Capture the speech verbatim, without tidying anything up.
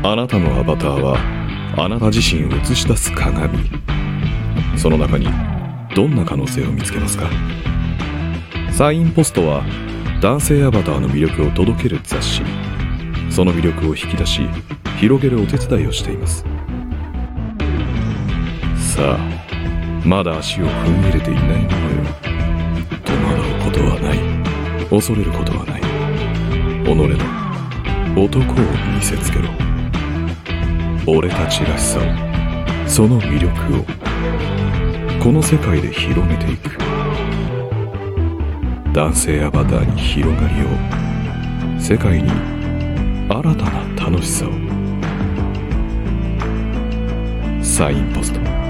あなたのアバターはあなた自身を映し出す鏡。その中にどんな可能性を見つけますか？サインポストは男性アバターの魅力を届ける雑誌。その魅力を引き出し広げるお手伝いをしています。さあ、まだ足を踏み入れていないものよ。戸惑うことはない。恐れることはない。己の男を見せつけろ。俺たちらしさを、その魅力をこの世界で広めていく。男性アバターに広がりを、世界に新たな楽しさを。サインポスト。